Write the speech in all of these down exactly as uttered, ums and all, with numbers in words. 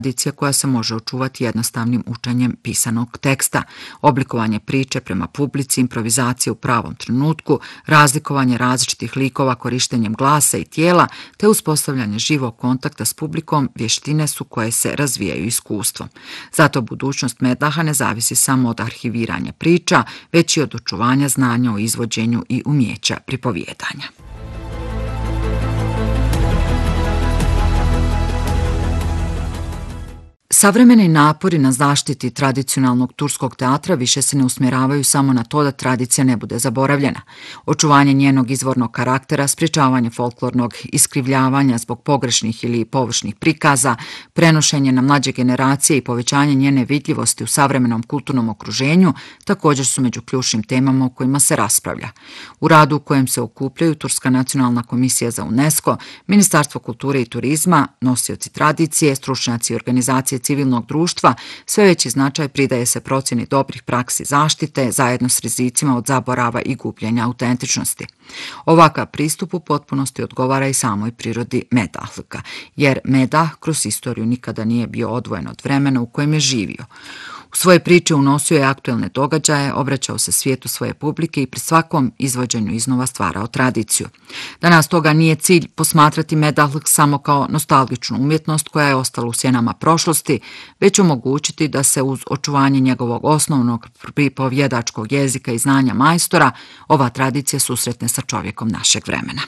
Tradicija koja se može očuvati jednostavnim učenjem pisanog teksta, oblikovanje priče prema publici, improvizacija u pravom trenutku, razlikovanje različitih likova korištenjem glasa i tijela, te uspostavljanje živog kontakta s publikom vještine su koje se razvijaju iskustvom. Zato budućnost Medaha ne zavisi samo od arhiviranja priča, već i od očuvanja znanja o izvođenju i umjeća pripovijedanja. Savremeni napori na zaštiti tradicionalnog turskog teatra više se ne usmjeravaju samo na to da tradicija ne bude zaboravljena. Očuvanje njenog izvornog karaktera, sprječavanje folklornog iskrivljavanja zbog pogrešnih ili površnih prikaza, prenošenje na mlađe generacije i povećanje njene vidljivosti u savremenom kulturnom okruženju također su među ključnim temama o kojima se raspravlja. U radu u kojem se okupljaju Turska nacionalna komisija za UNESCO, Ministarstvo kulture i turizma, nosioci tradicije, stručnjaci i organizacije civilnog društva, sve veći značaj pridaje se procjeni dobrih praksi zaštite zajedno s rizicima od zaborava i gubljenja autentičnosti. Ovakav pristup u potpunosti odgovara i samoj prirodi Medahluka, jer Medah kroz istoriju nikada nije bio odvojen od vremena u kojem je živio. U svoje priče unosio je aktuelne događaje, obraćao se svijetu svoje publike i pri svakom izvođenju iznova stvarao tradiciju. Danas toga nije cilj posmatrati Medahluk samo kao nostalgičnu umjetnost koja je ostala u sjenama prošlosti, već omogućiti da se uz očuvanje njegovog osnovnog pripovjedačkog jezika i znanja majstora ova tradicija susretne sa čovjekom našeg vremena.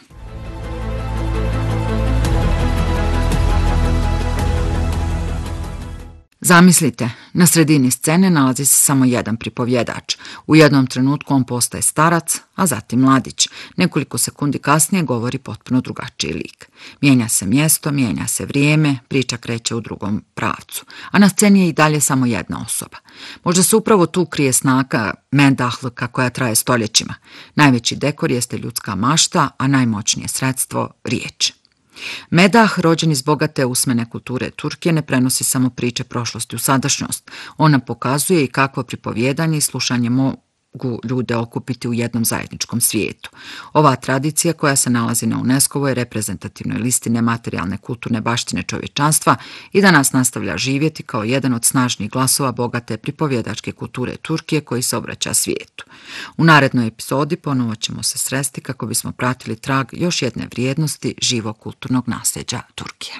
Zamislite, na sredini scene nalazi se samo jedan pripovjedač. U jednom trenutku on postaje starac, a zatim mladić. Nekoliko sekundi kasnije govori potpuno drugačiji lik. Mijenja se mjesto, mijenja se vrijeme, priča kreće u drugom pravcu. A na sceni je i dalje samo jedna osoba. Možda se upravo tu krije snaga Medahluka koja traje stoljećima. Najveći dekor jeste ljudska mašta, a najmoćnije sredstvo riječ. Medah, rođen iz bogate usmene kulture Turkije, ne prenosi samo priče prošlosti u sadašnjost. Ona pokazuje i kakvo pripovjedanje i slušanje mogu ljude okupiti u jednom zajedničkom svijetu. Ova tradicija koja se nalazi na UNESCO-voj reprezentativnoj listi nematerijalne kulturne baštine čovječanstva i danas nastavlja živjeti kao jedan od snažnih glasova bogate pripovjedačke kulture Turkije koji se obraća svijetu. U narednoj epizodi ponovo ćemo se sresti kako bismo pratili trag još jedne vrijednosti živog kulturnog nasljeđa Turkije.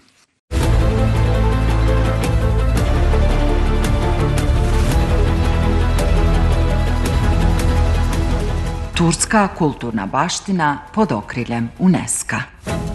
Turska kulturna baština pod okriljem UNESCO-a.